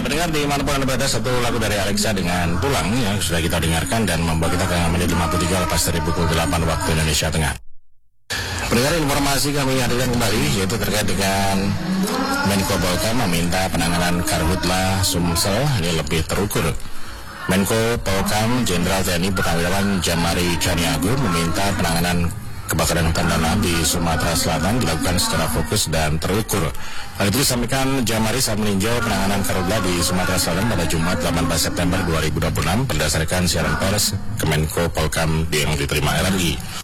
pendengar dimanapun Anda berada, satu lagu dari Alexa dengan Pulang yang sudah kita dengarkan dan membawa kita ke menit 53 lepas dari pukul 8 waktu Indonesia Tengah. Pendengar, informasi kami hadirkan kembali yaitu terkait dengan Menko Polhukam meminta penanganan Karhutla Sumsel ini lebih terukur. Menko Polhukam Jenderal TNI Purnawirawan Jamari Caniago meminta penanganan kebakaran hutan dan lahan di Sumatera Selatan dilakukan secara fokus dan terukur. Hal itu disampaikan Jamari saat meninjau penanganan karhutla di Sumatera Selatan pada Jumat 18 September 2026 berdasarkan siaran pers Kemenko Polhukam yang diterima RRI.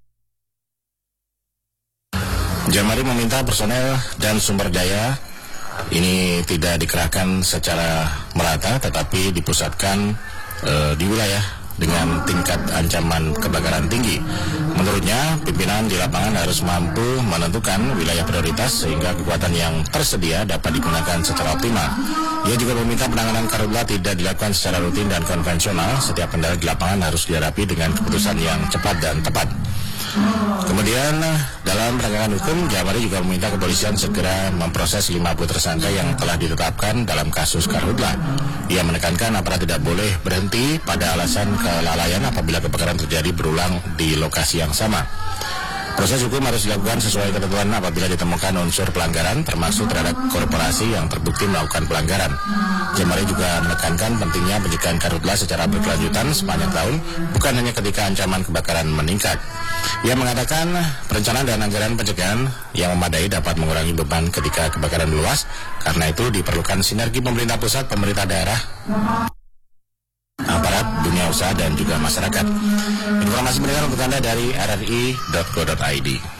Jamari meminta personel dan sumber daya ini tidak dikerahkan secara merata tetapi dipusatkan di wilayah dengan tingkat ancaman kebakaran tinggi. Menurutnya, pimpinan di lapangan harus mampu menentukan wilayah prioritas sehingga kekuatan yang tersedia dapat digunakan secara optimal. Ia juga meminta penanganan karhutla tidak dilakukan secara rutin dan konvensional. Setiap kendala di lapangan harus dihadapi dengan keputusan yang cepat dan tepat. Kemudian dalam penegakan hukum, Jamari juga meminta kepolisian segera memproses 50 tersangka yang telah ditetapkan dalam kasus karhutla. Ia menekankan aparat tidak boleh berhenti pada alasan kelalaian apabila kebakaran terjadi berulang di lokasi yang sama. Proses hukum harus dilakukan sesuai ketentuan apabila ditemukan unsur pelanggaran termasuk terhadap korporasi yang terbukti melakukan pelanggaran. Jamari juga menekankan pentingnya pencegahan karhutla secara berkelanjutan sepanjang tahun, bukan hanya ketika ancaman kebakaran meningkat. Ia mengatakan perencanaan dan anggaran pencegahan yang memadai dapat mengurangi beban ketika kebakaran meluas. Karena itu diperlukan sinergi pemerintah pusat, pemerintah daerah, aparat, dunia usaha dan juga masyarakat. Informasi mendengar untuk Anda dari rri.co.id.